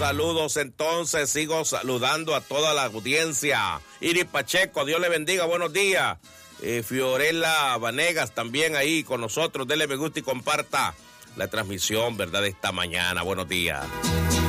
Saludos entonces, sigo saludando a toda la audiencia. Iris Pacheco, Dios le bendiga, buenos días. Fiorella Vanegas también ahí con nosotros, dele me gusta y comparta la transmisión, ¿verdad?, de esta mañana. Buenos días.